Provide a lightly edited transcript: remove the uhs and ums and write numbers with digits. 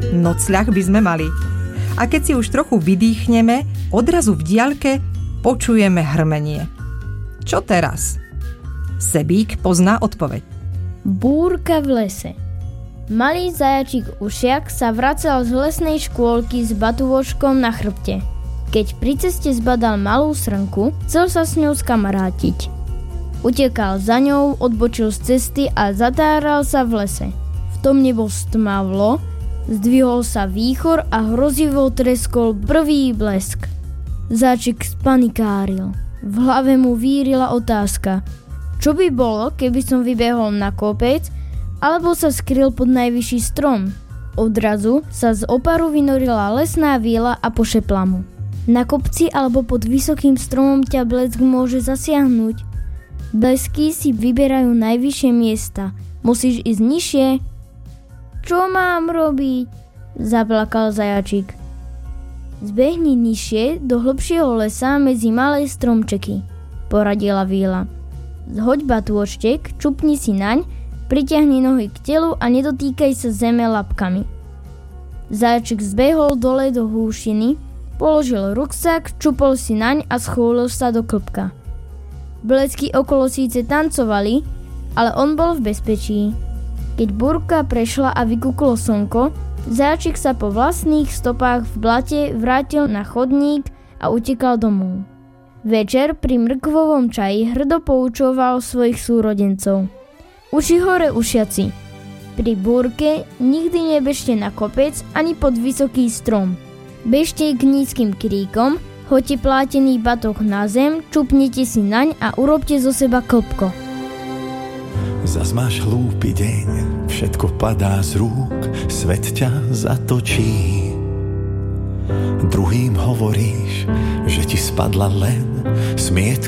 Nocľah by sme mali. A keď si už trochu vydýchneme, odrazu v diaľke počujeme hrmenie. Čo teraz? Sebík pozná odpoveď. Búrka v lese. Malý zajačík Ušiak sa vracal z lesnej škôlky s batúvočkom na chrbte. Keď pri ceste zbadal malú srnku, chcel sa s ňou skamarátiť. Utekal za ňou, odbočil z cesty a zatáral sa v lese. V tom nebo stmavlo, zdvihol sa výchor a hrozivo treskol prvý blesk. Záčik spanikáril. V hlave mu vírila otázka. Čo by bolo, keby som vybehol na kopec alebo sa skryl pod najvyšší strom? Odrazu sa z oparu vynorila lesná víla a pošepla mu. Na kopci alebo pod vysokým stromom ťa blesk môže zasiahnuť. Blesky si vyberajú najvyššie miesta. Musíš ísť nižšie. Čo mám robiť? Zaplakal zajačík. Zbehni nižšie do hlbšieho lesa medzi malé stromčeky, poradila víla. Zhoď batôčtek, čupni si naň, pritiahni nohy k telu a nedotýkaj sa zeme labkami. Zajačík zbehol dole do húšiny, položil ruksak, čupol si naň a schúlil sa do klbka. Bledsky okolo síce tancovali, ale on bol v bezpečí. Keď búrka prešla a vykúklo slnko, zajačík sa po vlastných stopách v blate vrátil na chodník a utekal domov. Večer pri mrkvovom čaji hrdo poučoval svojich súrodencov. Uši hore, ušiaci. Pri búrke nikdy nebežte na kopec ani pod vysoký strom. Bežte k nízkym kríkom, hoďte plátený batoh na zem, čupnite si naň a urobte zo seba klbko. Zas máš hlúpy deň, všetko padá z rúk, svet ťa zatočí. Druhým hovoríš, že ti spadla len smietka